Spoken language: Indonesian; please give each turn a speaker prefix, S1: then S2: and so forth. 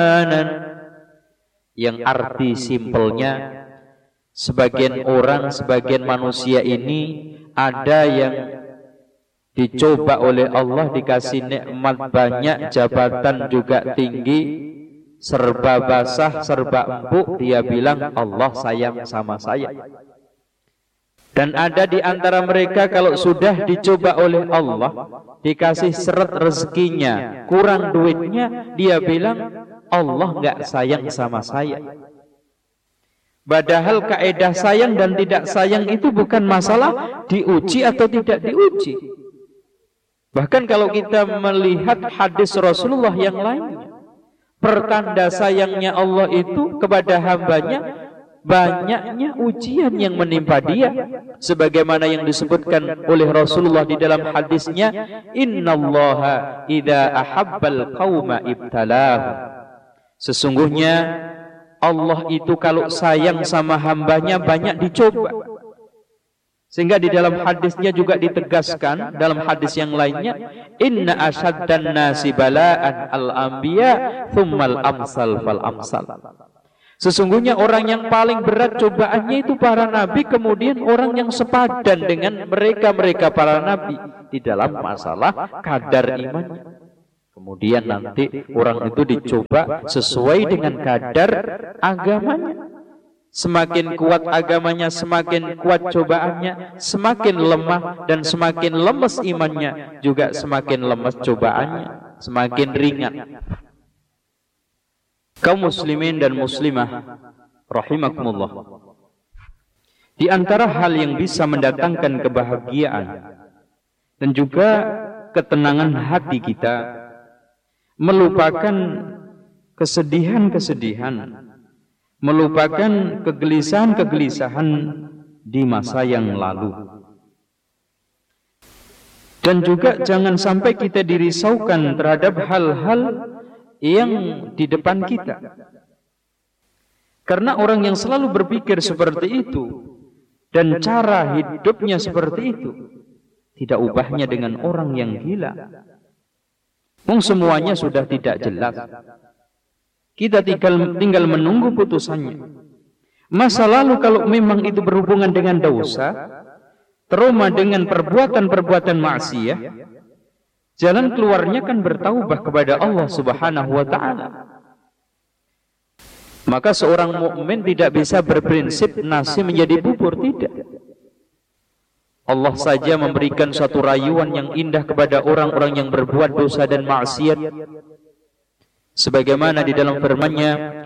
S1: yang arti simpelnya, sebagian orang, sebagian manusia ini ada yang dicoba oleh Allah, dikasih nikmat banyak, jabatan juga tinggi, serba basah, serba empuk, dia bilang Allah sayang sama saya. Dan ada di antara mereka kalau sudah dicoba oleh Allah, dikasih seret rezekinya, kurang duitnya, dia bilang Allah nggak sayang sama saya. Padahal kaidah sayang dan tidak sayang itu bukan masalah diuji atau tidak diuji. Bahkan kalau kita melihat hadis Rasulullah yang lainnya, pertanda sayangnya Allah itu kepada hambanya banyaknya ujian yang menimpa dia, sebagaimana yang disebutkan oleh Rasulullah di dalam hadisnya, innallaha idza ahabbal qauma ibtalahu. Sesungguhnya Allah itu kalau sayang sama hambanya banyak dicoba. Sehingga di dalam hadisnya juga ditegaskan, dalam hadis yang lainnya, inna asyaddan nasi bala'an al-anbiya thummal amsal fal amsal. Sesungguhnya orang yang paling berat cobaannya itu para nabi, kemudian orang yang sepadan dengan mereka para nabi di dalam masalah kadar imannya. Kemudian nanti orang itu dicoba sesuai dengan kadar agamanya. Semakin kuat agamanya, semakin kuat cobaannya. Semakin lemah dan semakin lemes imannya, juga semakin lemes cobaannya, semakin ringan. Kaum muslimin dan muslimah rahimakumullah, di antara hal yang bisa mendatangkan kebahagiaan dan juga ketenangan hati kita, melupakan kesedihan-kesedihan, melupakan kegelisahan-kegelisahan di masa yang lalu. Dan juga jangan sampai kita dirisaukan terhadap hal-hal yang di depan kita. Karena orang yang selalu berpikir seperti itu dan cara hidupnya seperti itu, tidak ubahnya dengan orang yang gila. Semuanya sudah tidak jelas. Kita tinggal menunggu putusannya. Masa lalu kalau memang itu berhubungan dengan dosa, trauma dengan perbuatan-perbuatan maksiat, jalan keluarnya kan bertaubah kepada Allah Subhanahu wa taala. Maka seorang mukmin tidak bisa berprinsip nasi menjadi bubur, tidak. Allah saja memberikan suatu rayuan yang indah kepada orang-orang yang berbuat dosa dan maksiat. Sebagaimana di dalam firman-Nya,